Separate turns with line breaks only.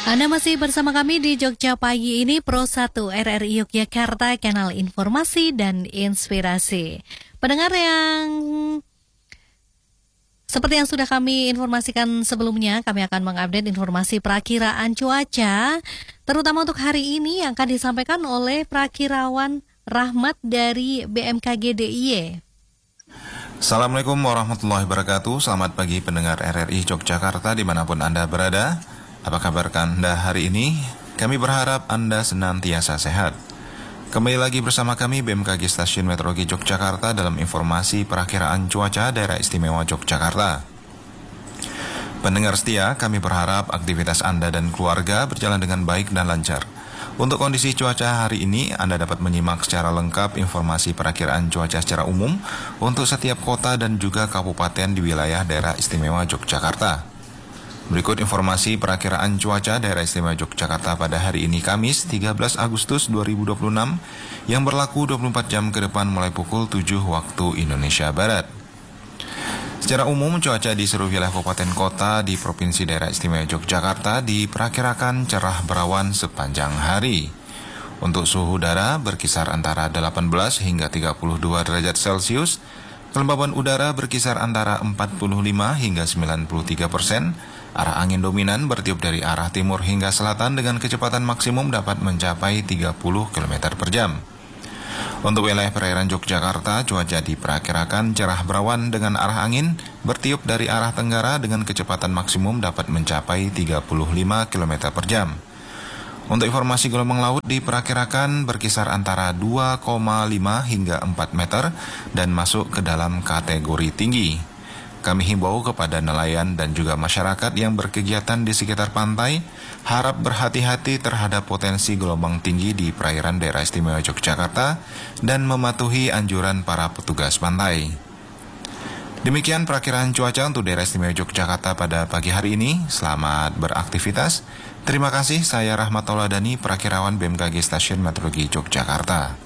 Anda masih bersama kami di Jogja Pagi ini, Pro 1 RRI Yogyakarta, kanal informasi dan inspirasi. Pendengar yang seperti yang sudah kami informasikan sebelumnya, kami akan mengupdate informasi perakiraan cuaca, terutama untuk hari ini yang akan disampaikan oleh Prakirawan Rahmat dari BMKG DIY.
Assalamualaikum warahmatullahi wabarakatuh. Selamat pagi pendengar RRI Yogyakarta dimanapun Anda berada. Apa kabar Anda hari ini? Kami berharap Anda senantiasa sehat. Kembali lagi bersama kami BMKG Stasiun Meteorologi Yogyakarta dalam informasi perakiraan cuaca Daerah Istimewa Yogyakarta. Pendengar setia, kami berharap aktivitas Anda dan keluarga berjalan dengan baik dan lancar. Untuk kondisi cuaca hari ini, Anda dapat menyimak secara lengkap informasi perakiraan cuaca secara umum untuk setiap kota dan juga kabupaten di wilayah Daerah Istimewa Yogyakarta. Berikut informasi perakiraan cuaca Daerah Istimewa Yogyakarta pada hari ini Kamis 13 Agustus 2026 yang berlaku 24 jam ke depan mulai pukul 7 waktu Indonesia Barat. Secara umum cuaca di seluruh wilayah kabupaten kota di Provinsi Daerah Istimewa Yogyakarta diperkirakan cerah berawan sepanjang hari. Untuk suhu udara berkisar antara 18 hingga 32 derajat Celcius, kelembaban udara berkisar antara 45 hingga 93%. Arah angin dominan bertiup dari arah timur hingga selatan dengan kecepatan maksimum dapat mencapai 30 km per jam. Untuk wilayah perairan Yogyakarta, cuaca diperkirakan cerah berawan dengan arah angin bertiup dari arah tenggara dengan kecepatan maksimum dapat mencapai 35 km per jam. Untuk informasi gelombang laut diperkirakan berkisar antara 2,5 hingga 4 meter dan masuk ke dalam kategori tinggi. Kami himbau kepada nelayan dan juga masyarakat yang berkegiatan di sekitar pantai, harap berhati-hati terhadap potensi gelombang tinggi di perairan Daerah Istimewa Yogyakarta dan mematuhi anjuran para petugas pantai. Demikian perakiraan cuaca untuk Daerah Istimewa Yogyakarta pada pagi hari ini. Selamat beraktivitas. Terima kasih, saya Rahmat Tauladani, Prakirawan BMKG Stasiun Meteorologi Yogyakarta.